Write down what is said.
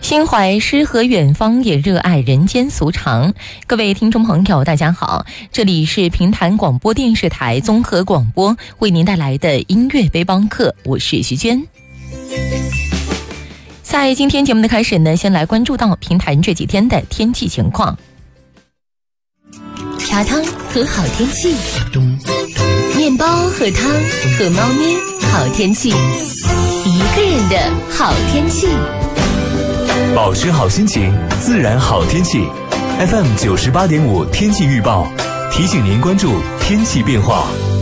心怀诗和远方，也热爱人间俗常。各位听众朋友大家好，这里是平潭广播电视台综合广播为您带来的音乐背包客，我是徐娟。在今天节目的开始呢，先来关注到平潭这几天的天气情况。茶汤和好天气，面包和汤和猫咪好天气，一个人的好天气， 保持好心情，自然好天气。FM 98.5天气预报提醒您关注天气变化。